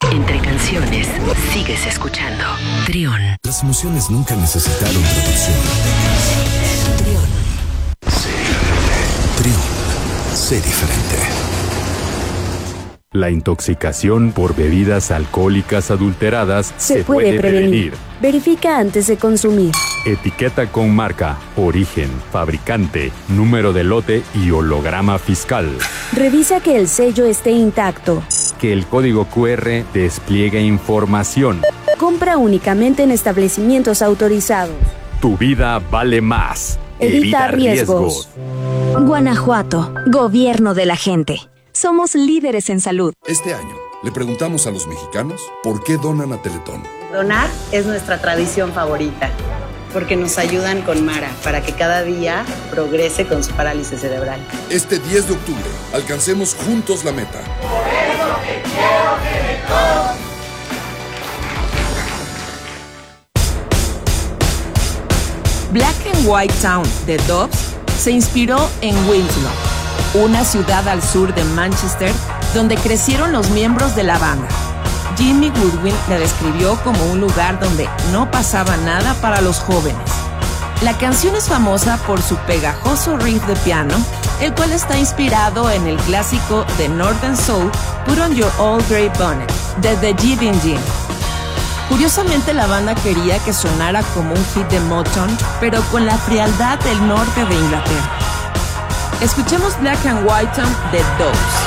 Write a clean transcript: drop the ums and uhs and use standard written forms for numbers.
Entre canciones, sigues escuchando Trión. Las emociones nunca necesitaron traducción. Trión. Trión. Sé diferente. La intoxicación por bebidas alcohólicas adulteradas se puede prevenir. Verifica antes de consumir. Etiqueta con marca, origen, fabricante, número de lote y holograma fiscal. Revisa que el sello esté intacto. Que el código QR despliegue información. Compra únicamente en establecimientos autorizados. Tu vida vale más. Evita riesgos. Guanajuato, gobierno de la gente. Somos líderes en salud. Este año le preguntamos a los mexicanos por qué donan a Teletón. Donar es nuestra tradición favorita, porque nos ayudan con Mara para que cada día progrese con su parálisis cerebral. Este 10 de octubre, alcancemos juntos la meta. Por eso te quiero, Teletón. Black and White Town de Doves se inspiró en Winslow, una ciudad al sur de Manchester donde crecieron los miembros de la banda. Jimmy Goodwin la describió como un lugar donde no pasaba nada para los jóvenes. La canción es famosa por su pegajoso riff de piano, el cual está inspirado en el clásico de Northern Soul Put on Your Old Grey Bonnet de The Giving Gin. Curiosamente, la banda quería que sonara como un hit de Motown, pero con la frialdad del norte de Inglaterra. Escuchemos Black and White Town de Doves.